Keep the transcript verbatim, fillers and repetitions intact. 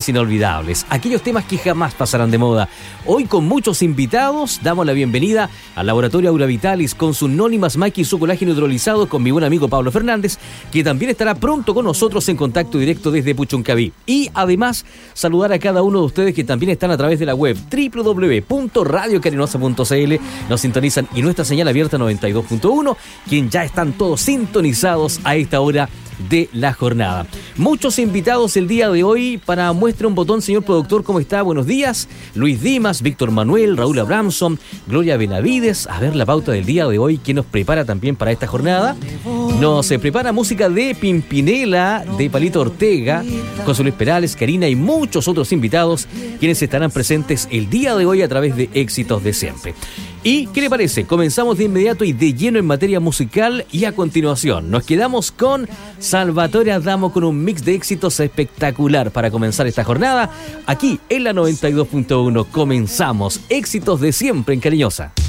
canciones inolvidables, aquellos temas que jamás pasarán de moda. Hoy con muchos invitados, damos la bienvenida al Laboratorio Aura Vitalis con su Nonimas Mike y su colágeno hidrolizado con mi buen amigo Pablo Fernández, que también estará pronto con nosotros en contacto directo desde Puchuncaví. Y además, saludar a cada uno de ustedes que también están a través de la web doble u doble u doble u punto radio carinosa punto c l, nos sintonizan y nuestra señal abierta noventa y dos punto uno, quien ya están todos sintonizados a esta hora de la jornada. Muchos invitados el día de hoy para muestra un botón, señor productor, ¿cómo está? Buenos días. Luis Dimas, Víctor Manuel, Raúl Abramson, Gloria Benavides. A ver la pauta del día de hoy, ¿quién nos prepara también para esta jornada? Nos se prepara música de Pimpinela, de Palito Ortega, José Luis Perales, Karina y muchos otros invitados quienes estarán presentes el día de hoy a través de Éxitos de Siempre. ¿Y qué le parece? Comenzamos de inmediato y de lleno en materia musical y a continuación nos quedamos con Salvatore Adamo con un mix de éxitos espectacular para comenzar esta jornada. Aquí en la noventa y dos punto uno comenzamos Éxitos de Siempre en Cariñosa.